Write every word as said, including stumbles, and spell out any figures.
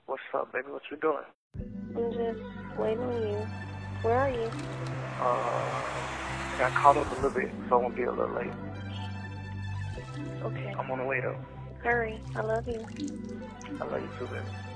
What's up, baby? What you doing? I'm just waiting on you. Where are you? Uh, I got caught up a little bit, so I'm gonna be a little late. Okay. I'm on the way though. Hurry. I love you. I love you too, baby.